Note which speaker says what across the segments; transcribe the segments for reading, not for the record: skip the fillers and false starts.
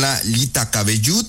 Speaker 1: Lita Cabellut,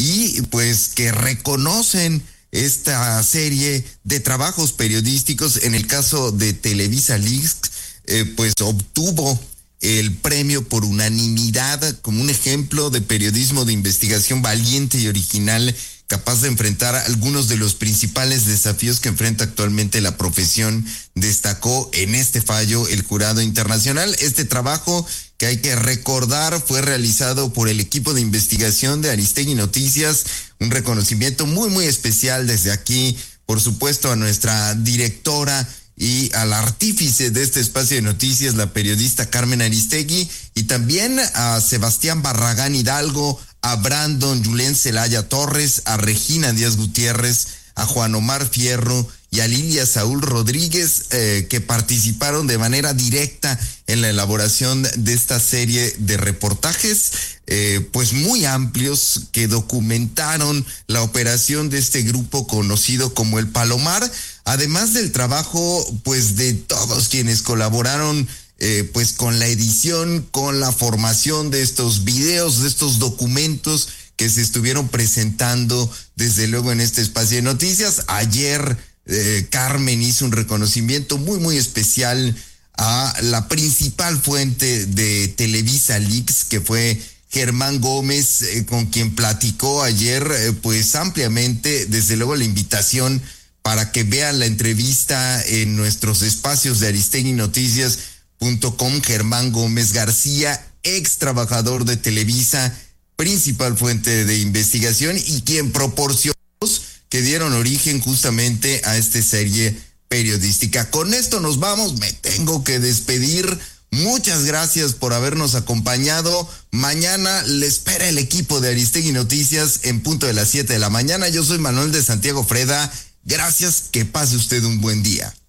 Speaker 1: y pues que reconocen esta serie de trabajos periodísticos. En el caso de Televisa Leaks, pues obtuvo el premio por unanimidad como un ejemplo de periodismo de investigación valiente y original, capaz de enfrentar algunos de los principales desafíos que enfrenta actualmente la profesión, destacó en este fallo el jurado internacional. Este trabajo, que hay que recordar, fue realizado por el equipo de investigación de Aristegui Noticias. Un reconocimiento muy, muy especial desde aquí, por supuesto, a nuestra directora y al artífice de este espacio de noticias, la periodista Carmen Aristegui, y también a Sebastián Barragán Hidalgo, a Brandon Julen Celaya Torres, a Regina Díaz Gutiérrez, a Juan Omar Fierro y a Lilia Saúl Rodríguez, que participaron de manera directa en la elaboración de esta serie de reportajes, pues muy amplios, que documentaron la operación de este grupo conocido como el Palomar, además del trabajo pues de todos quienes colaboraron pues con la edición, con la formación de estos videos, de estos documentos que se estuvieron presentando desde luego en este espacio de noticias. Ayer Carmen hizo un reconocimiento muy, muy especial a la principal fuente de Televisa Leaks, que fue Germán Gómez, con quien platicó ayer pues ampliamente. Desde luego la invitación para que vean la entrevista en nuestros espacios de aristeguinoticias.com. Germán Gómez García, ex trabajador de Televisa, principal fuente de investigación y quien proporcionó que dieron origen justamente a esta serie periodística. Con esto nos vamos, me tengo que despedir. Muchas gracias por habernos acompañado. Mañana le espera el equipo de Aristegui Noticias en punto de las 7 de la mañana. Yo soy Manuel de Santiago Freda. Gracias, que pase usted un buen día.